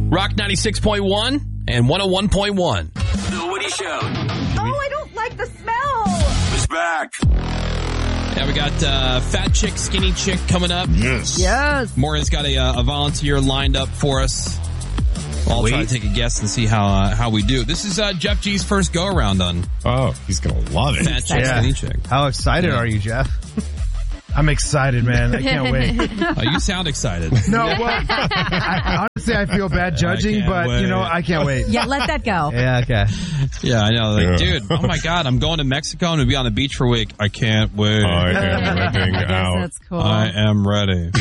Rock 96.1 and 101.1. The Woody Show Oh, I don't like the smell. is back. Yeah, we got Fat Chick, Skinny Chick coming up. Yes. Morgan's got a volunteer lined up for us. I'll try to take a guess and see how we do. This is Jeff G's first go-around on Oh, he's going to love it. Fat Chick, Skinny Chick. How excited are you, Jeff? I'm excited, man. I can't wait. You sound excited. No, well, honestly, I feel bad judging, can't but, wait. I can't wait. Yeah, let that go. Yeah, okay. Yeah, I know. Yeah. Dude, oh my God, I'm going to Mexico and to be on the beach for a week. I can't wait. I am living I guess out. that's cool. I am ready.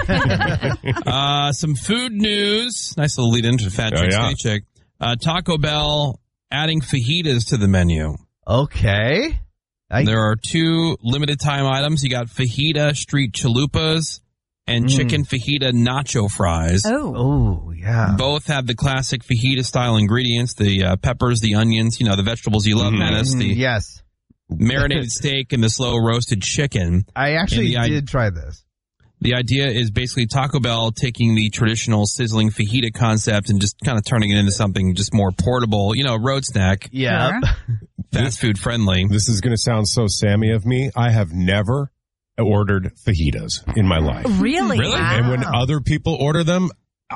Some food news. Nice little lead into Fat Chick, Skinny Chick. Taco Bell adding fajitas to the menu. Okay. There are 2 limited time items. You got fajita street chalupas and chicken fajita nacho fries. Oh. Oh, yeah. Both have the classic fajita style ingredients, the peppers, the onions, the vegetables you love, Menace, the Yes. marinated steak and the slow roasted chicken. I actually And did try this. The idea is basically Taco Bell taking the traditional sizzling fajita concept and just kind of turning it into something just more portable, road snack, Yeah. Sure. fast food friendly. This is going to sound so Sammy of me. I have never ordered fajitas in my life. Really? Really? Wow. And when other people order them,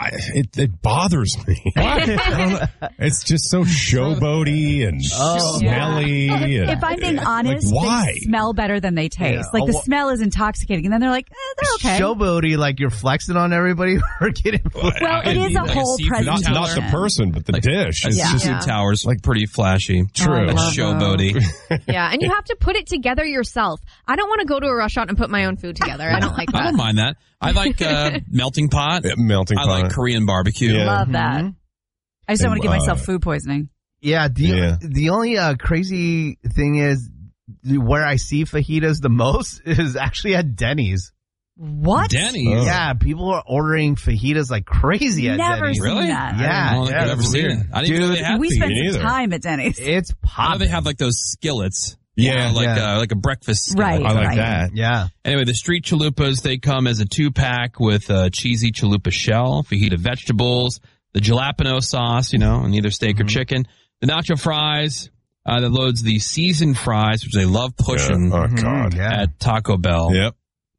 it bothers me. I don't know. It's just so showboaty and smelly. And, If I'm being honest, why? they smell better than they taste. Yeah. Like, the smell is intoxicating, and then they're like, they're okay. Showboaty, like you're flexing on everybody or getting Well, it is a Like a whole seafood presentation. not the person, but the dish. A It's Yeah. just seafood tower's like pretty flashy. true. I love Showboaty. Yeah, and you have to put it together yourself. I don't want to go to a restaurant and put my own food together. I don't like I that. don't mind that. I like melting pot. Melting I pot. like Korean barbecue. Yeah. Love that. I just don't want to give And, myself food poisoning. Yeah. The only crazy thing is where I see fajitas the most is actually at Denny's. What? Denny's. Oh. Yeah, people are ordering fajitas like crazy at Never Denny's. seen Really? that. Yeah. I don't think I've ever seen it. I didn't know they had We these. spent Me some neither. time at Denny's. It's I know popping. they have like those skillets. Yeah, like a breakfast skillet. Right. I like Right. that. Yeah. Anyway, the street chalupas, they come as a 2-pack with a cheesy chalupa shell, fajita vegetables, the jalapeno sauce, and either steak or chicken. The nacho fries, that loads the seasoned fries, which they love pushing Oh, God. Yeah. at Taco Bell. Yep.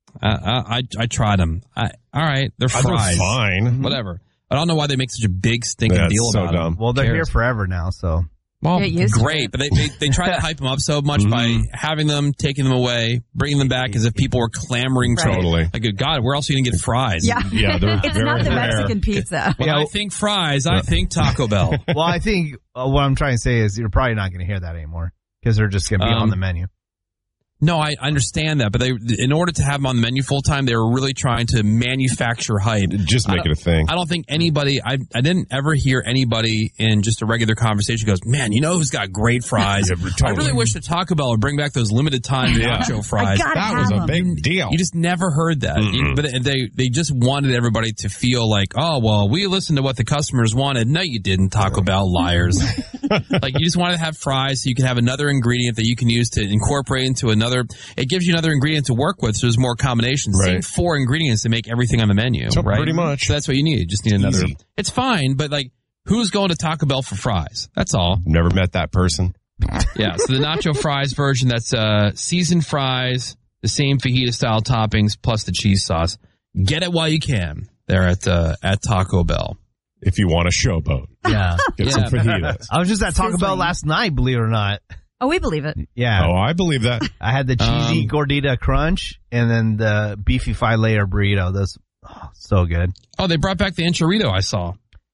I tried them. All right, they're They're fries. fine. Whatever. I don't know why they make such a big stinking That's deal so about dumb. them. Well, they're here Cares? forever now, so. Well, Get used to great, but they try to hype them up so much by having them, taking them away, bringing them back as if people were clamoring for Totally. Like, good God, where else are you going to get fries? Yeah. Yeah, they're It's very not the rare. Mexican pizza. When I think fries, I think Taco Bell. Well, I think what I'm trying to say is you're probably not going to hear that anymore because they're just going to be on the menu. No, I understand that, but in order to have them on the menu full time, they were really trying to manufacture hype. Just make it a thing. I don't think anybody, I didn't ever hear anybody in just a regular conversation goes, man, who's got great fries? I really wish that Taco Bell would bring back those limited time nacho fries. gotta That was have a 'em. big deal. You just never heard that. But they just wanted everybody to feel like, oh, well, we listened to what the customers wanted. No, you didn't, Taco Bell, liars. Like, you just wanted to have fries so you can have another ingredient that you can use to incorporate into another. It gives you another ingredient to work with, so there's more combinations. Right. Same 4 ingredients to make everything on the menu, So right? pretty much. So that's what you need. You just need another. Easy. It's fine, but like, who's going to Taco Bell for fries? That's all. Never met that person. Yeah, so the nacho fries version, that's seasoned fries, the same fajita style toppings, plus the cheese sauce. Get it while you can there at Taco Bell. If you want a showboat, Yeah. get some fajitas. I was just at Taco Bell Sizzling. last night, believe it or not. Oh, we believe it. Yeah. Oh, I believe that. I had the cheesy gordita crunch and then the beefy 5-layer burrito. That's so good. Oh, they brought back the enchilada I saw.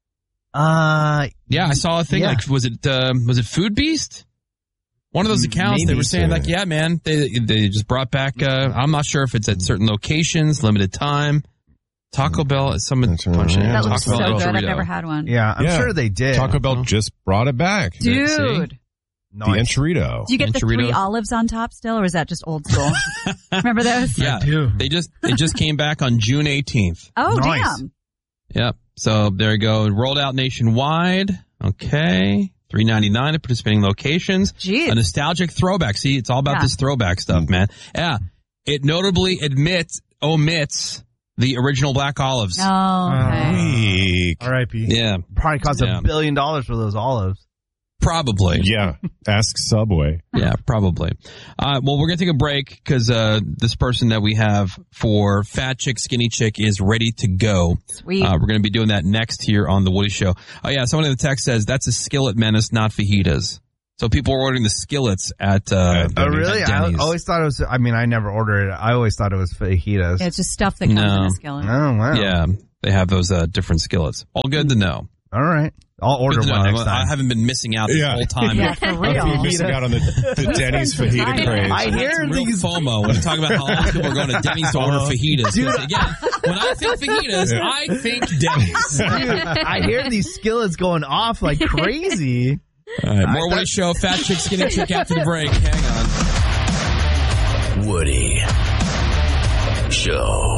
Yeah, I saw a thing Yeah. like, was it Food Beast? One of those accounts, they Maybe were saying so. like, yeah, man, they just brought back, I'm not sure if it's at certain locations, limited time. Taco Bell, someone That's right. punch it. Yeah, That looks so Taco Bell good. I've enchilada. never had one. Yeah, I'm Yeah. sure they did. Taco Bell just brought it back. Dude. The enchilada. Do you get the 3 Enchilada. olives on top still, or is that just old school? Remember those? Yeah, do. it just came back on June 18th. Oh, Nice. damn. Yep. So there you go. It rolled out nationwide. Okay. $3.99 at participating locations. Jeez. A nostalgic throwback. See, it's all about Yeah. this throwback stuff, man. Yeah. It notably omits the original black olives. Oh, okay. week. R.I.P. Yeah, Probably cost Yeah. $1 billion for those olives. probably. Yeah. Ask Subway. Yeah, probably. Well, we're going to take a break because this person that we have for Fat Chick, Skinny Chick is ready to go. Sweet. We're going to be doing that next here on The Woody Show. Oh, yeah, someone in the text says that's a skillet menace, not fajitas. So people are ordering the skillets at Oh, really? I Denny's. always thought it was, I mean, I never ordered it. I always thought it was fajitas. Yeah, it's just stuff that comes in No. a skillet. Oh, wow. Yeah, they have those different skillets. All good to know. All right. I'll order Good to one know. next I time. haven't been missing out this Yeah. whole time. Yeah, for real. You're missing out on the Denny's fajita craze. I hear It's real these. FOMO when you talk about how long people are going to Denny's to order fajitas. 'Cause again, when I think fajitas, I think Denny's. Dude, I hear these skillets going off like crazy. All right, more Woody Show, Fat Chick, Skinny Chick after the break. Hang on. Woody Show.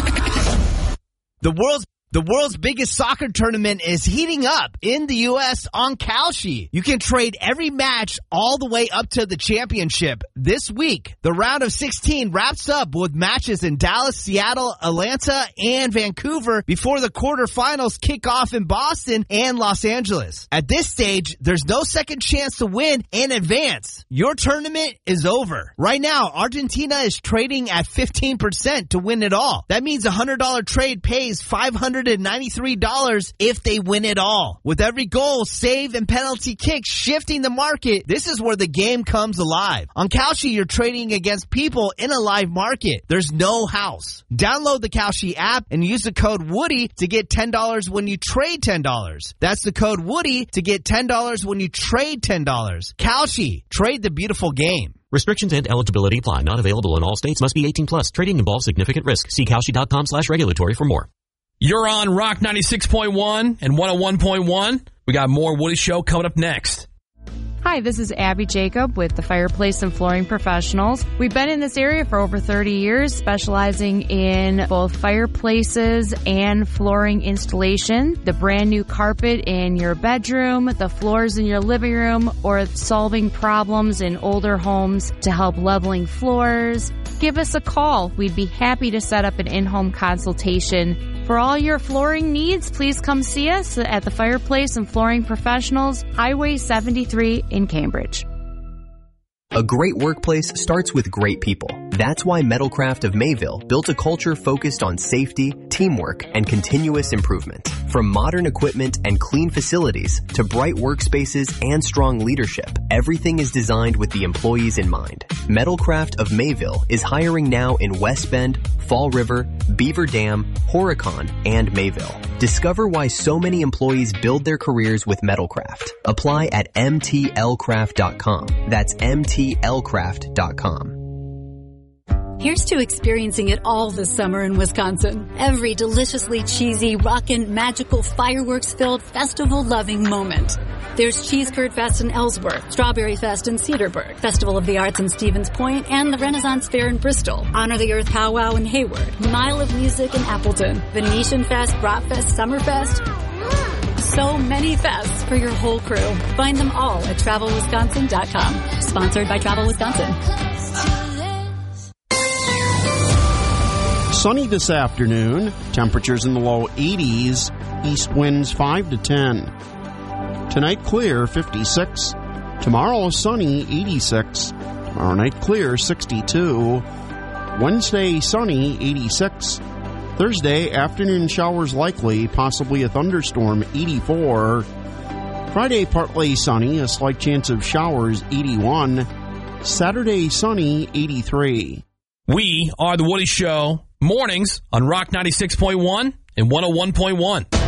The world's biggest soccer tournament is heating up in the U.S. on Kalshi. You can trade every match all the way up to the championship. This week, the round of 16 wraps up with matches in Dallas, Seattle, Atlanta, and Vancouver before the quarterfinals kick off in Boston and Los Angeles. At this stage, there's no second chance to win and advance. Your tournament is over. Right now, Argentina is trading at 15% to win it all. That means a $100 trade pays $593 if they win it all. With every goal, save, and penalty kick shifting the market, this is where the game comes alive. On Kalshi, you're trading against people in a live market. There's no house. Download the Kalshi app and use the code Woody to get $10 when you trade $10. That's the code Woody to get $10 when you trade $10. Kalshi, trade the beautiful game. Restrictions and eligibility apply. Not available in all states. Must be 18 plus. Trading involves significant risk. See Kalshi.com/regulatory for more. You're on Rock 96.1 and 101.1. We got more Woody Show coming up next. Hi, this is Abby Jacob with the Fireplace and Flooring Professionals. We've been in this area for over 30 years, specializing in both fireplaces and flooring installation, the brand new carpet in your bedroom, the floors in your living room, or solving problems in older homes to help leveling floors. Give us a call. We'd be happy to set up an in-home consultation. For all your flooring needs, please come see us at the Fireplace and Flooring Professionals, Highway 73 in Cambridge. A great workplace starts with great people. That's why Metalcraft of Mayville built a culture focused on safety, teamwork, and continuous improvement. From modern equipment and clean facilities to bright workspaces and strong leadership, everything is designed with the employees in mind. Metalcraft of Mayville is hiring now in West Bend, Fall River, Beaver Dam, Horicon, and Mayville. Discover why so many employees build their careers with Metalcraft. Apply at mtlcraft.com. That's mtlcraft.com. Here's to experiencing it all this summer in Wisconsin. Every deliciously cheesy, rockin', magical, fireworks-filled, festival-loving moment. There's Cheese Curd Fest in Ellsworth, Strawberry Fest in Cedarburg, Festival of the Arts in Stevens Point, and the Renaissance Fair in Bristol, Honor the Earth Powwow in Hayward, Mile of Music in Appleton, Venetian Fest, Bratfest, Summerfest. So many fests for your whole crew. Find them all at TravelWisconsin.com. Sponsored by Travel Wisconsin. Sunny this afternoon. Temperatures in the low 80s. East winds 5 to 10. Tonight clear, 56. Tomorrow sunny, 86. Tomorrow night clear, 62. Wednesday sunny, 86. Thursday afternoon showers likely, possibly a thunderstorm, 84. Friday partly sunny, a slight chance of showers, 81. Saturday sunny, 83. We are The Woody Show, mornings on Rock 96.1 and 101.1.